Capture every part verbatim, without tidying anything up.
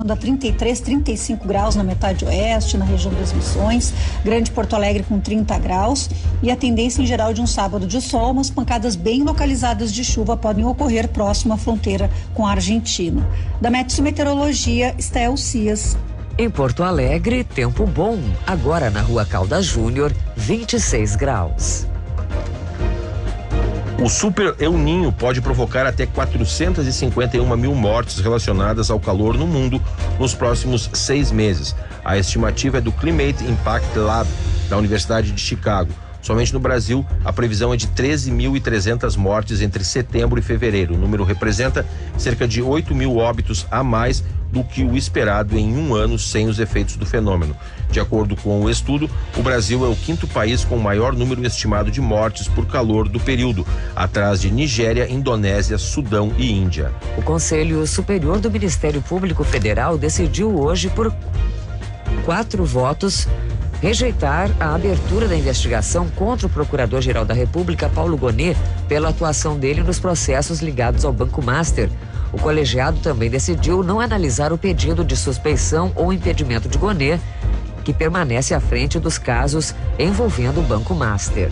sábado a trinta e três, trinta e cinco graus na metade oeste, na região das Missões, Grande Porto Alegre com trinta graus, e a tendência em geral de um sábado de sol, mas pancadas bem localizadas de chuva podem ocorrer próximo à fronteira com a Argentina. Da Metsu Meteorologia, Estel Cias. Em Porto Alegre, tempo bom, agora na Rua Caldas Júnior, vinte e seis graus. O Super El Niño pode provocar até quatrocentas e cinquenta e uma mil mortes relacionadas ao calor no mundo nos próximos seis meses. A estimativa é do Climate Impact Lab, da Universidade de Chicago. Somente no Brasil, a previsão é de treze mil e trezentas mortes entre setembro e fevereiro. O número representa cerca de oito mil óbitos a mais do que o esperado em um ano sem os efeitos do fenômeno. De acordo com o estudo, o Brasil é o quinto país com o maior número estimado de mortes por calor do período, atrás de Nigéria, Indonésia, Sudão e Índia. O Conselho Superior do Ministério Público Federal decidiu hoje por quatro votos rejeitar a abertura da investigação contra o Procurador-Geral da República, Paulo Gonet, pela atuação dele nos processos ligados ao Banco Master. O colegiado também decidiu não analisar o pedido de suspeição ou impedimento de Gonet, que permanece à frente dos casos envolvendo o Banco Master.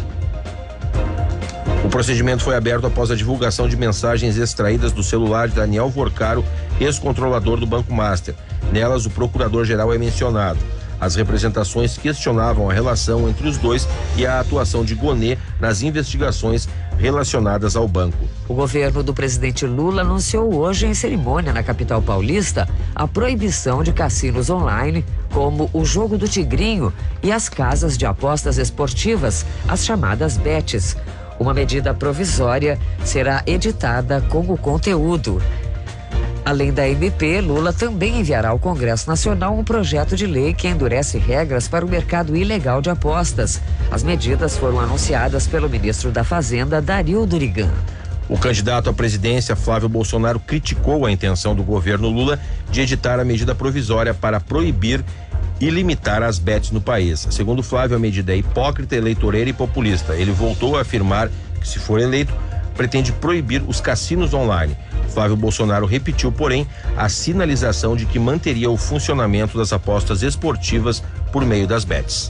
O procedimento foi aberto após a divulgação de mensagens extraídas do celular de Daniel Vorcaro, ex-controlador do Banco Master. Nelas, o procurador-geral é mencionado. As representações questionavam a relação entre os dois e a atuação de Gonet nas investigações relacionadas ao banco. O governo do presidente Lula anunciou hoje em cerimônia na capital paulista a proibição de cassinos online, como o Jogo do Tigrinho e as casas de apostas esportivas, as chamadas bets. Uma medida provisória será editada com o conteúdo. Além da M P, Lula também enviará ao Congresso Nacional um projeto de lei que endurece regras para o mercado ilegal de apostas. As medidas foram anunciadas pelo ministro da Fazenda, Dario Durigan. O candidato à presidência, Flávio Bolsonaro, criticou a intenção do governo Lula de editar a medida provisória para proibir e limitar as bets no país. Segundo Flávio, a medida é hipócrita, eleitoreira e populista. Ele voltou a afirmar que, se for eleito, pretende proibir os cassinos online. Flávio Bolsonaro repetiu, porém, a sinalização de que manteria o funcionamento das apostas esportivas por meio das bets.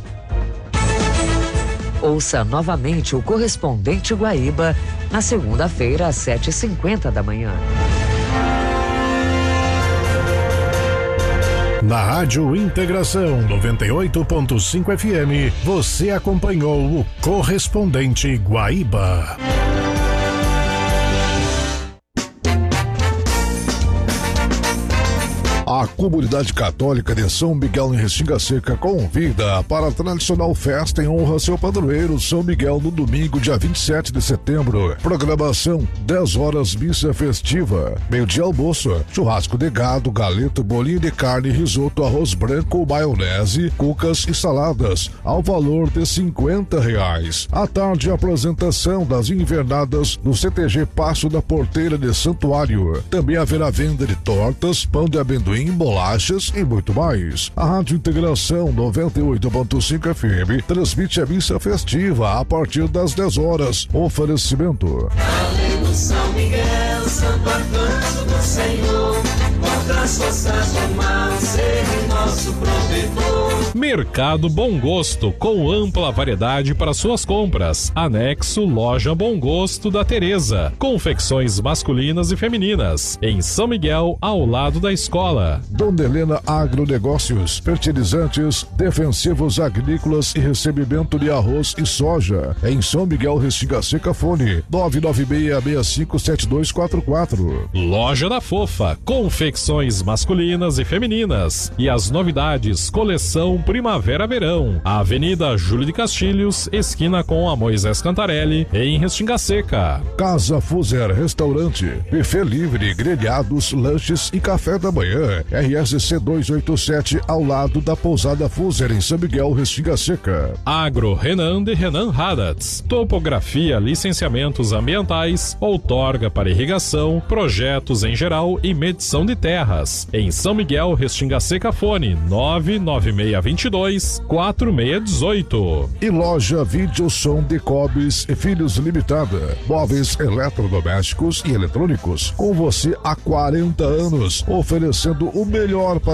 Ouça novamente o Correspondente Guaíba na segunda-feira, às sete e cinquenta da manhã. Na Rádio Integração noventa e oito ponto cinco F M, você acompanhou o Correspondente Guaíba. A comunidade católica de São Miguel em Restinga Seca convida para a tradicional festa em honra a seu padroeiro São Miguel no domingo, dia vinte e sete de setembro. Programação: dez horas missa festiva, meio-dia almoço, churrasco de gado, galeto, bolinho de carne, risoto, arroz branco, maionese, cucas e saladas, ao valor de cinquenta reais. À tarde, a apresentação das invernadas no C T G Passo da Porteira de Santuário. Também haverá venda de tortas, pão de amendoim, bolachas e muito mais. A Rádio Integração noventa e oito ponto cinco F M transmite a missa festiva a partir das dez horas. Oferecimento: Aleluia, São Miguel, santo arcanjo do Senhor, contra as forças do mal, seja nosso protetor. Mercado Bom Gosto, com ampla variedade para suas compras. Anexo Loja Bom Gosto da Tereza. Confecções masculinas e femininas. Em São Miguel, ao lado da escola. Dona Helena Agronegócios, fertilizantes, defensivos agrícolas e recebimento de arroz e soja. Em São Miguel, Restinga Seca, fone nove nove seis, seis cinco sete dois quatro quatro. Loja da Fofa, confecções masculinas e femininas. E as novidades, coleção Primavera-Verão. Avenida Júlio de Castilhos, esquina com a Moisés Cantarelli, em Restinga Seca. Casa Fuser Restaurante, buffet livre, grelhados, lanches e café da manhã. R S C duzentos e oitenta e sete, ao lado da Pousada Fuser, em São Miguel, Restinga Seca. Agro Renan de Renan Haddats. Topografia, licenciamentos ambientais, outorga para irrigação, projetos em geral e medição de terras. Em São Miguel, Restinga Seca, fone nove nove seis dois dois quatro seis um oito. E loja Vídeo Som de Cobes e Filhos Limitada. Móveis eletrodomésticos e eletrônicos. Com você há quarenta anos, oferecendo o melhor para